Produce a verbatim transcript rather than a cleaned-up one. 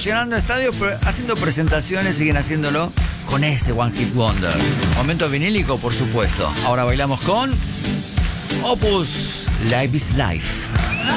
llenando estadios, pero haciendo presentaciones, siguen haciéndolo con ese One Hit Wonder. Momento vinílico, por supuesto. Ahora bailamos con Opus, Life is Life.